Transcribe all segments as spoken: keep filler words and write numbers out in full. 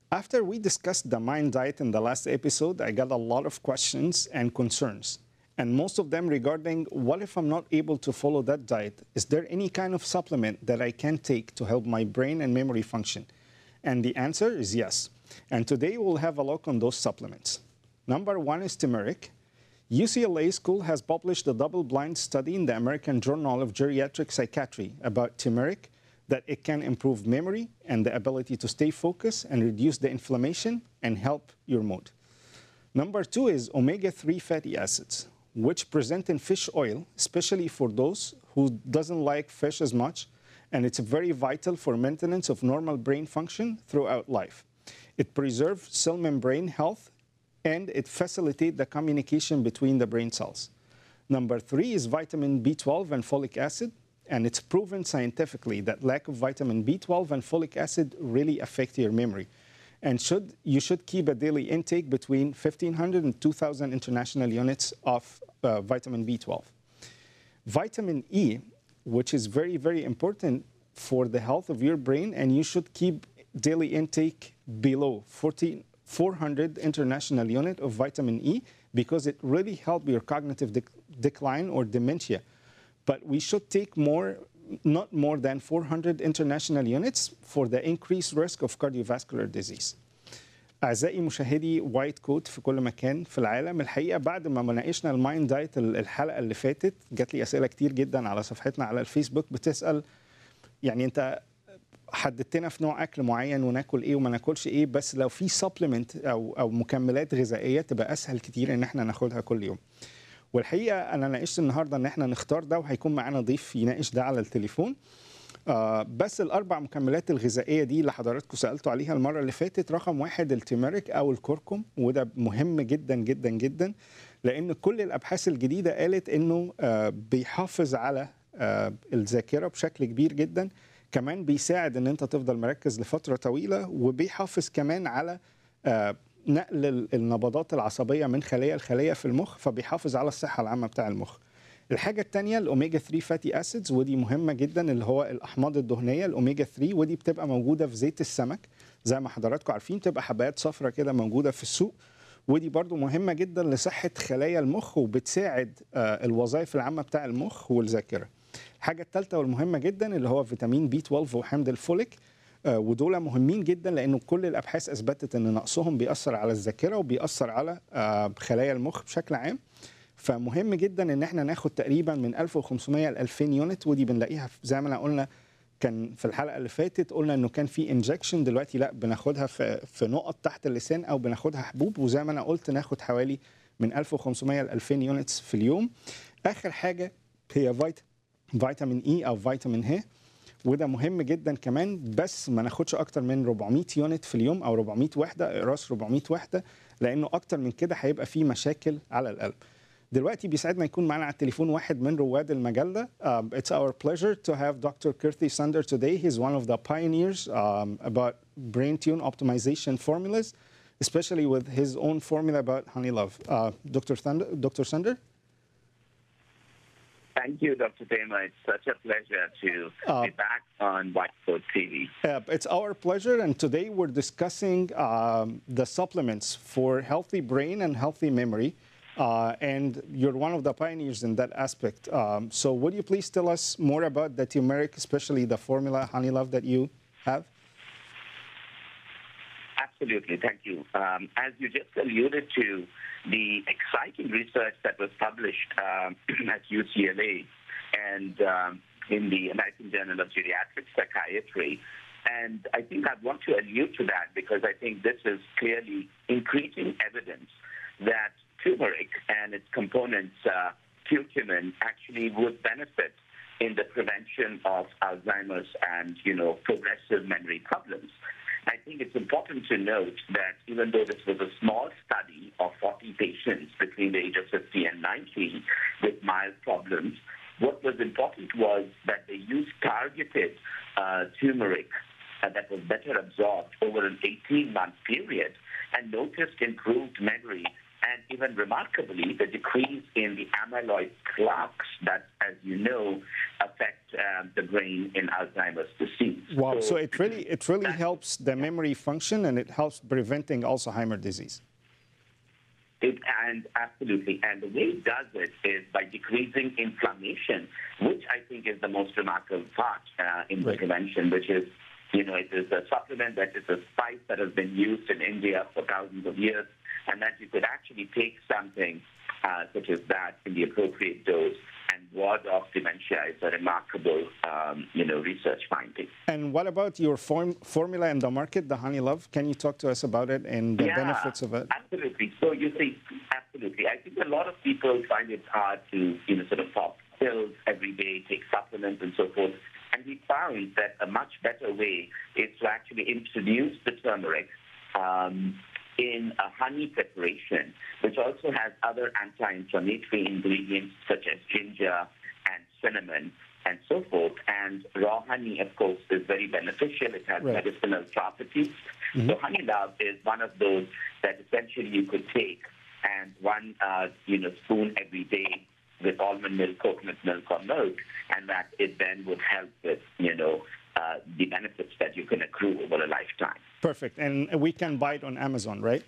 After we discussed the mind diet in the last episode, I got a lot of questions and concerns. And most of them regarding what if I'm not able to follow that diet? Is there any kind of supplement that I can take to help my brain and memory function? And the answer is yes. And today we'll have a look on those supplements. Number one is turmeric. U C L A School has published a double-blind study in the American Journal of Geriatric Psychiatry about turmeric, that it can improve memory and the ability to stay focused and reduce the inflammation and help your mood. Number two is omega three fatty acids, which present in fish oil, especially for those who doesn't like fish as much, and it's very vital for maintenance of normal brain function throughout life. It preserves cell membrane health, and it facilitates the communication between the brain cells. Number three is vitamin B twelve and folic acid, and it's proven scientifically that lack of vitamin B twelve and folic acid really affect your memory. And should you should keep a daily intake between fifteen hundred and two thousand international units of uh, vitamin B twelve. Vitamin E, which is very, very important for the health of your brain, and you should keep daily intake below four hundred international unit of vitamin E because it really helps your cognitive dec decline or dementia. But we should take more, not more than four hundred international units for the increased risk of cardiovascular disease. أعزائي مشاهدي وايت كوت في كل مكان في العالم، الحقيقة بعد ما مناقشنا المايند دايت الحلقة اللي فاتت جات لي أسئلة كتير جدا على صفحتنا على الفيسبوك بتسأل يعني أنت حددتنا في نوع أكل معين وناكل إيه وما ناكلش إيه، بس لو في سبلمنت أو أو مكملات غذائية تبقى أسهل كتير إن إحنا ناخدها كل يوم. والحقيقه انا ناقشت النهارده ان احنا نختار ده، وهيكون معانا ضيف يناقش ده على التليفون. آه بس الاربع مكملات الغذائيه دي اللي حضراتكم سالتوا عليها المره اللي فاتت، رقم واحد التيميريك او الكركم، وده مهم جدا جدا جدا لان كل الابحاث الجديده قالت انه آه بيحافظ على آه الذاكره بشكل كبير جدا، كمان بيساعد ان انت تفضل مركز لفتره طويله، وبيحافظ كمان على آه نقل النبضات العصبيه من خليه لخليه في المخ، فبيحافظ على الصحه العامه بتاع المخ. الحاجه الثانيه الاوميجا ثلاثة فاتي اسيدز، ودي مهمه جدا، اللي هو الاحماض الدهنيه الاوميجا ثلاثة، ودي بتبقى موجوده في زيت السمك زي ما حضراتكم عارفين، بتبقى حبايات صفراء كده موجوده في السوق، ودي برضو مهمه جدا لصحه خلايا المخ وبتساعد الوظائف العامه بتاع المخ والذاكره. الحاجه الثالثه والمهمه جدا اللي هو فيتامين بي اثنا عشر وحمض الفوليك، ودول مهمين جدا لانه كل الابحاث اثبتت ان نقصهم بيأثر على الذاكره وبيأثر على خلايا المخ بشكل عام. فمهم جدا ان احنا ناخد تقريبا من ألف وخمسمية ل ألفين يونت، ودي بنلاقيها زي ما قلنا كان في الحلقه اللي فاتت قلنا انه كان في انجكشن، دلوقتي لا بناخدها في في نقط تحت اللسان او بناخدها حبوب، وزي ما انا قلت ناخد حوالي من ألف وخمسمية ل ألفين يونتس في اليوم. اخر حاجه هي فيت... فيتامين اي او فيتامين ه، وده مهم جدا كمان، بس ما ناخدش اكتر من أربعمية يونت في اليوم او أربعمية وحده، اقراص أربعمية وحده، لانه اكتر من كده هيبقى فيه مشاكل على القلب. دلوقتي بيسعدنا يكون معنا على التليفون واحد من رواد المجله. Um, it's our pleasure to have Doctor Kirti Sunder today. He's one of the pioneers um, about brain tune optimization formulas, especially with his own formula about Honey Love. Uh, Doctor Thunder, Doctor Sunder? Thank you, Doctor Thema. It's such a pleasure to uh, be back on White Coat T V. Uh, it's our pleasure, and today we're discussing um, the supplements for healthy brain and healthy memory. Uh, and you're one of the pioneers in that aspect. Um, so would you please tell us more about the turmeric, especially the formula Honey Love that you have? Absolutely, thank you. Um, as you just alluded to, the exciting research that was published um, at U C L A and um, in the American Journal of Geriatric Psychiatry. And I think I want to allude to that because I think this is clearly increasing evidence that turmeric and its components, uh, curcumin, actually would benefit in the prevention of Alzheimer's and, you know, progressive memory problems. I think it's important to note that even though this was a small study of forty patients between the age of fifty and ninety with mild problems, what was important was that they used targeted uh, turmeric uh, that was better absorbed over an eighteen-month period and noticed improved memory and and even remarkably, the decrease in the amyloid plaques that, as you know, affect um, the brain in Alzheimer's disease. Wow, so, so it really it really helps the memory function, and it helps preventing Alzheimer's disease. It, and absolutely. And the way it does it is by decreasing inflammation, which I think is the most remarkable part uh, in the Right. prevention, which is, you know, it is a supplement that is a spice that has been used in India for thousands of years, and that you could actually take something uh, such as that in the appropriate dose and ward off dementia is a remarkable, um, you know, research finding. And what about your form, formula in the market, the Honey Love? Can you talk to us about it and the Yeah, benefits of it? Absolutely. So you see, absolutely. I think a lot of people find it hard to, you know, sort of pop pills every day, take supplements and so forth. And we found that a much better way is to actually introduce the turmeric um, in a honey preparation, which also has other anti-inflammatory ingredients such as ginger and cinnamon and so forth. And raw honey, of course, is very beneficial. It has Right. medicinal properties. Mm-hmm. So Honey Love is one of those that essentially you could take and one, uh, you know, spoon every day with almond milk, coconut milk, or milk, and that it then would help with, you know, uh, the benefits that you can accrue over a lifetime. Perfect. And we can buy it on Amazon, right?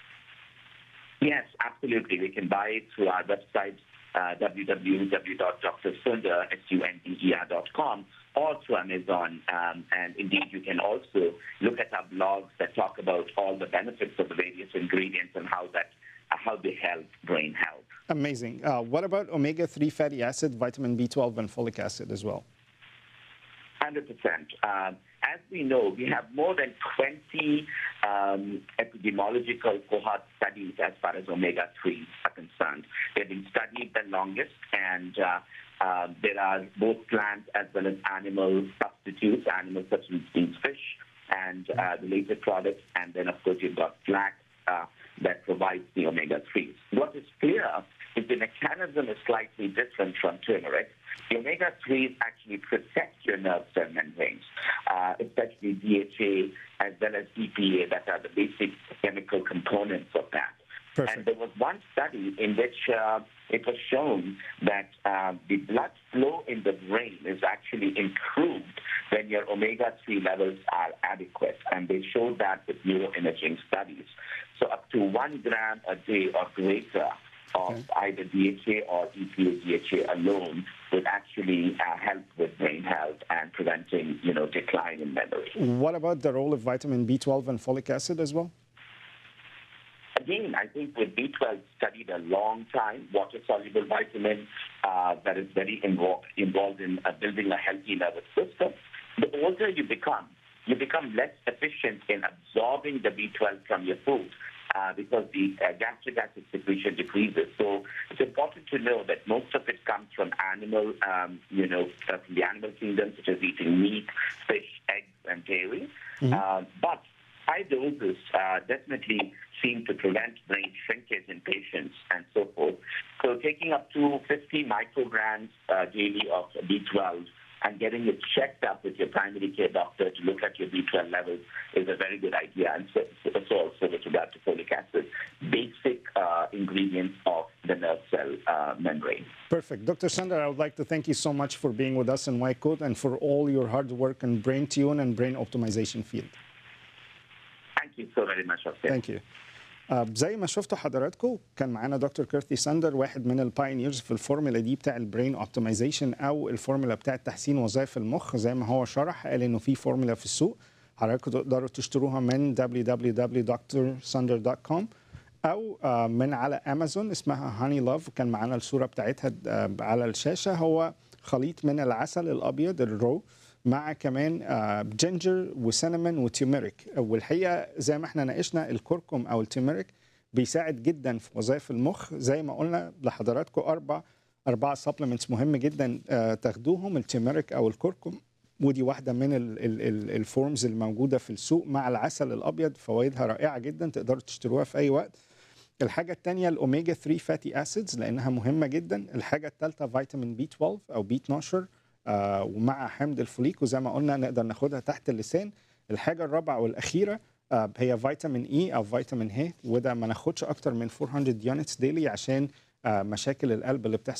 Yes, absolutely. We can buy it through our website, uh, w w w dot d r sundar dot com, or through Amazon. Um, and indeed, you can also look at our blogs that talk about all the benefits of the various ingredients and how that uh, how they help brain health. Amazing. Uh, what about omega three fatty acid, vitamin B twelve, and folic acid as well? one hundred percent. Um, as we know, we have more than twenty um, epidemiological cohort studies as far as omega threes are concerned. They've been studied the longest, and uh, uh, there are both plant as well as animal substitutes, animal substitutes being fish and uh, related products, and then, of course, you've got flax uh, that provides the omega threes. What is clear is the mechanism is slightly different from turmeric. The omega threes actually protect your nerve cell membranes, uh, especially D H A as well as E P A, that are the basic chemical components of that. Perfect. And there was one study in which uh, it was shown that uh, the blood flow in the brain is actually improved when your omega three levels are adequate. And they showed that with neuroimaging studies. So up to one gram a day or greater of okay. either D H A or E P A D H A alone would actually uh, help with brain health and preventing, you know, decline in memory. What about the role of vitamin B twelve and folic acid as well? Again, I think with B twelve studied a long time, water-soluble vitamin uh, that is very involved, involved in uh, building a healthy nervous system. The older you become, you become less efficient in absorbing the B twelve from your food. Uh, because the uh, gastric acid secretion decreases. So it's important to know that most of it comes from animal, um, you know, uh, from the animal kingdom, such as eating meat, fish, eggs, and dairy. Mm-hmm. Uh, but high doses uh, definitely seem to prevent brain shrinkage in patients and so forth. So taking up to fifty micrograms uh, daily of B twelve and getting it checked up with your primary care doctor to look at your B twelve levels is a very good idea. And so, so also with regard to folic acid, basic uh, ingredients of the nerve cell uh, membrane. Perfect. Doctor Sundar, I would like to thank you so much for being with us in White Coat and for all your hard work in brain tune and brain optimization field. Thank you so very much. Thank you. Uh, زي ما شفتوا حضراتكم كان معانا دكتور كيرتي ساندر، واحد من الباينيرز في الفورمولا دي بتاع البرين اوبتمايزيشن او الفورمولا بتاع تحسين وظائف المخ. زي ما هو شرح قال انه في فورمولا في السوق حضراتكم تقدروا تشتروها من دبليو دبليو دبليو دوت دكتور ساندر دوت كوم او uh, من على امازون، اسمها هاني لاف. كان معانا الصوره بتاعتها uh, على الشاشه. هو خليط من العسل الابيض الرو مع كمان جينجر وسينامون وتيوميريك. والحقيقه زي ما احنا ناقشنا الكركم او التيوميريك بيساعد جدا في وظائف المخ. زي ما قلنا لحضراتكم اربع اربع سبلمنتس مهم جدا تاخدوهم، التيوميريك او الكركم، ودي واحده من الفورمز الموجوده في السوق مع العسل الابيض. فوائدها رائعه جدا، تقدروا تشتروها في اي وقت. الحاجه الثانيه الاوميجا ثري فاتي اسيدز لانها مهمه جدا. الحاجه الثالثه فيتامين بي اثناشر او بي اثناشر آه ومع حمض الفوليك، وزي ما قلنا نقدر ناخدها تحت اللسان. الحاجه الرابعه والاخيره آه، هي فيتامين اي او فيتامين ه، وده ما ناخدش اكتر من أربعمية يونتس ديلي عشان آه، مشاكل القلب اللي بتحصل